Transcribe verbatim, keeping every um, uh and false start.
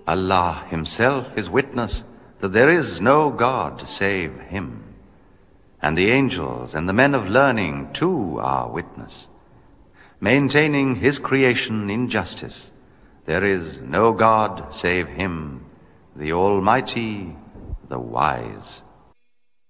Allah himself is witness that there is no God save him. And the angels and the men of learning too are witness, maintaining his creation in justice. There is no God save him, the Almighty, the Wise.